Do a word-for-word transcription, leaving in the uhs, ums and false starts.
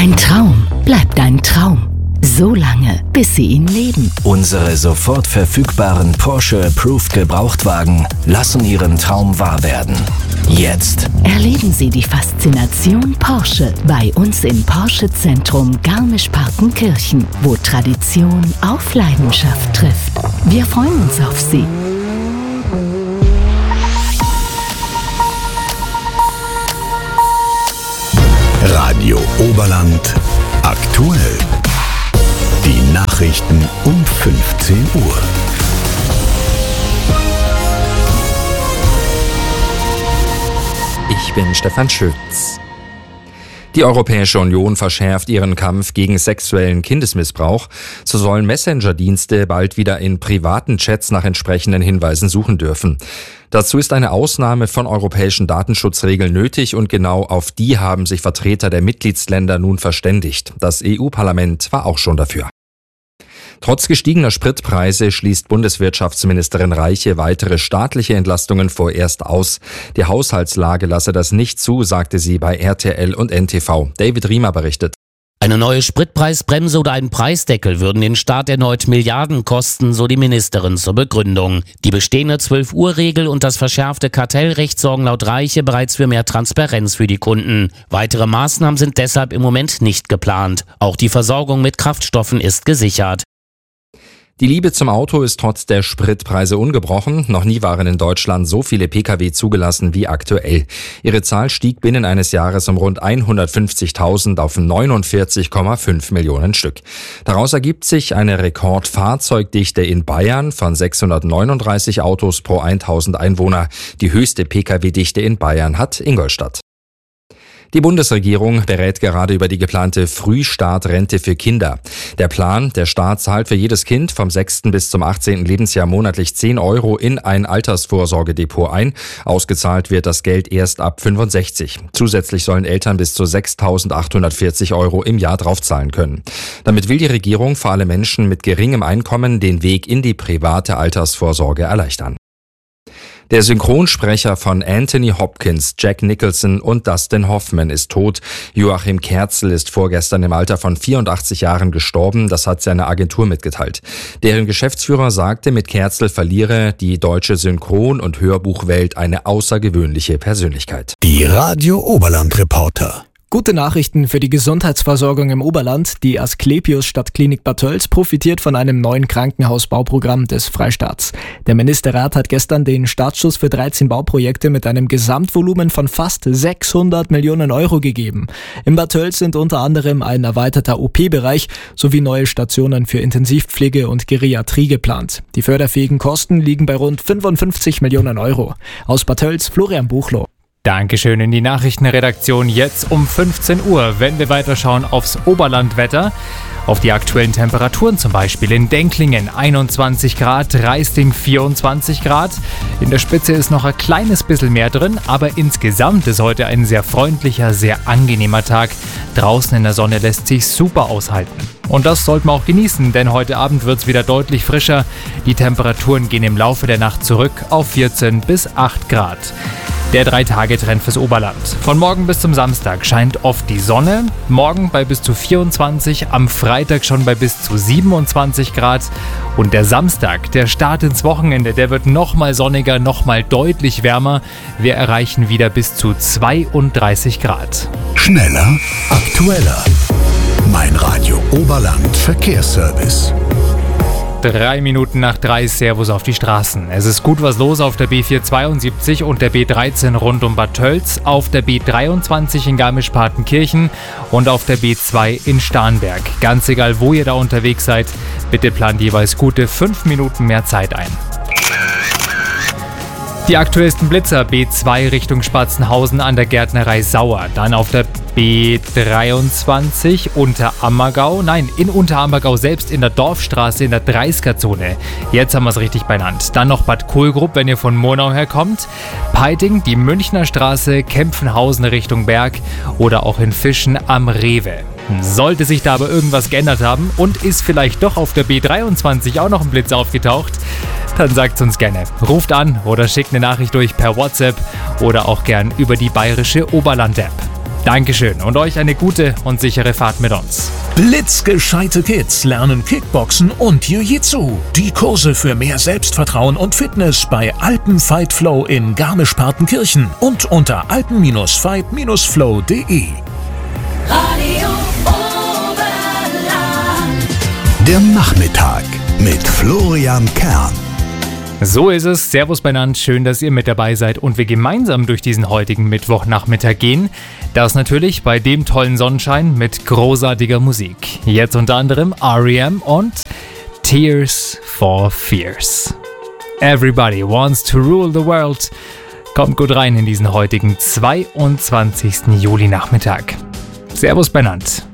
Ein Traum bleibt ein Traum. So lange, bis Sie ihn leben. Unsere sofort verfügbaren Porsche Approved Gebrauchtwagen lassen Ihren Traum wahr werden. Jetzt erleben Sie die Faszination Porsche bei uns im Porsche Zentrum Garmisch-Partenkirchen, wo Tradition auf Leidenschaft trifft. Wir freuen uns auf Sie. Radio Oberland aktuell. Die Nachrichten um fünfzehn Uhr. Ich bin Stefan Schütz. Die Europäische Union verschärft ihren Kampf gegen sexuellen Kindesmissbrauch. So sollen Messenger-Dienste bald wieder in privaten Chats nach entsprechenden Hinweisen suchen dürfen. Dazu ist eine Ausnahme von europäischen Datenschutzregeln nötig und genau auf die haben sich Vertreter der Mitgliedsländer nun verständigt. Das E U-Parlament war auch schon dafür. Trotz gestiegener Spritpreise schließt Bundeswirtschaftsministerin Reiche weitere staatliche Entlastungen vorerst aus. Die Haushaltslage lasse das nicht zu, sagte sie bei R T L und N T V. David Riemer berichtet. Eine neue Spritpreisbremse oder ein Preisdeckel würden den Staat erneut Milliarden kosten, so die Ministerin zur Begründung. Die bestehende zwölf-Uhr-Regel und das verschärfte Kartellrecht sorgen laut Reiche bereits für mehr Transparenz für die Kunden. Weitere Maßnahmen sind deshalb im Moment nicht geplant. Auch die Versorgung mit Kraftstoffen ist gesichert. Die Liebe zum Auto ist trotz der Spritpreise ungebrochen. Noch nie waren in Deutschland so viele Pkw zugelassen wie aktuell. Ihre Zahl stieg binnen eines Jahres um rund hundertfünfzigtausend auf neunundvierzig Komma fünf Millionen Stück. Daraus ergibt sich eine Rekordfahrzeugdichte in Bayern von sechshundertneununddreißig Autos pro tausend Einwohner. Die höchste Pkw-Dichte in Bayern hat Ingolstadt. Die Bundesregierung berät gerade über die geplante Frühstartrente für Kinder. Der Plan, der Staat zahlt für jedes Kind vom sechsten bis zum achtzehnten Lebensjahr monatlich zehn Euro in ein Altersvorsorgedepot ein. Ausgezahlt wird das Geld erst ab fünfundsechzig. Zusätzlich sollen Eltern bis zu sechstausendachthundertvierzig Euro im Jahr draufzahlen können. Damit will die Regierung vor allem Menschen mit geringem Einkommen den Weg in die private Altersvorsorge erleichtern. Der Synchronsprecher von Anthony Hopkins, Jack Nicholson und Dustin Hoffman ist tot. Joachim Kerzel ist vorgestern im Alter von vierundachtzig Jahren gestorben, das hat seine Agentur mitgeteilt. Deren Geschäftsführer sagte, mit Kerzel verliere die deutsche Synchron- und Hörbuchwelt eine außergewöhnliche Persönlichkeit. Die Radio Oberland Reporter. Gute Nachrichten für die Gesundheitsversorgung im Oberland. Die Asklepios Stadtklinik Bad Tölz profitiert von einem neuen Krankenhausbauprogramm des Freistaats. Der Ministerrat hat gestern den Startschuss für dreizehn Bauprojekte mit einem Gesamtvolumen von fast sechshundert Millionen Euro gegeben. In Bad Tölz sind unter anderem ein erweiterter O P-Bereich sowie neue Stationen für Intensivpflege und Geriatrie geplant. Die förderfähigen Kosten liegen bei rund fünfundfünfzig Millionen Euro. Aus Bad Tölz, Florian Buchloh. Dankeschön in die Nachrichtenredaktion jetzt um fünfzehn Uhr, wenn wir weiterschauen aufs Oberlandwetter. Auf die aktuellen Temperaturen zum Beispiel in Denklingen einundzwanzig Grad, Raisting vierundzwanzig Grad. In der Spitze ist noch ein kleines bisschen mehr drin, aber insgesamt ist heute ein sehr freundlicher, sehr angenehmer Tag. Draußen in der Sonne lässt sich super aushalten. Und das sollten wir auch genießen, denn heute Abend wird es wieder deutlich frischer. Die Temperaturen gehen im Laufe der Nacht zurück auf vierzehn bis acht Grad. Der Drei-Tage-Trend fürs Oberland. Von morgen bis zum Samstag scheint oft die Sonne. Morgen bei bis zu vierundzwanzig, am Freitag schon bei bis zu siebenundzwanzig Grad. Und der Samstag, der Start ins Wochenende, der wird nochmal sonniger, nochmal deutlich wärmer. Wir erreichen wieder bis zu zweiunddreißig Grad. Schneller, aktueller. Mein Radio Oberland Verkehrsservice. Drei Minuten nach drei, Servus auf die Straßen. Es ist gut was los auf der B vierhundertzweiundsiebzig und der B dreizehn rund um Bad Tölz, auf der B dreiundzwanzig in Garmisch-Partenkirchen und auf der B zwei in Starnberg. Ganz egal, wo ihr da unterwegs seid, bitte plant jeweils gute fünf Minuten mehr Zeit ein. Die aktuellsten Blitzer: B zwei Richtung Spatzenhausen an der Gärtnerei Sauer. Dann auf der B dreiundzwanzig Unterammergau. Nein, in Unterammergau selbst in der Dorfstraße in der dreißiger-Zone. Jetzt haben wir es richtig benannt. Dann noch Bad Kohlgrub, wenn ihr von Murnau herkommt. Peiting, die Münchner Straße, Kempfenhausen Richtung Berg oder auch in Fischen am Rewe. Sollte sich da aber irgendwas geändert haben und ist vielleicht doch auf der B dreiundzwanzig auch noch ein Blitz aufgetaucht, dann sagt's uns gerne. Ruft an oder schickt eine Nachricht durch per WhatsApp oder auch gern über die bayerische Oberland-App. Dankeschön und euch eine gute und sichere Fahrt mit uns. Blitzgescheite Kids lernen Kickboxen und Jiu-Jitsu. Die Kurse für mehr Selbstvertrauen und Fitness bei Alpenfight Flow in Garmisch-Partenkirchen und unter alpen Fight Flow punkt de. Radio Oberland. Der Nachmittag mit Florian Kern. So ist es. Servus benannt. Schön, dass ihr mit dabei seid und wir gemeinsam durch diesen heutigen Mittwochnachmittag gehen. Das natürlich bei dem tollen Sonnenschein mit großartiger Musik. Jetzt unter anderem R E M und Tears for Fears. Everybody wants to rule the world. Kommt gut rein in diesen heutigen zweiundzwanzigsten Juli-Nachmittag. Servus benannt.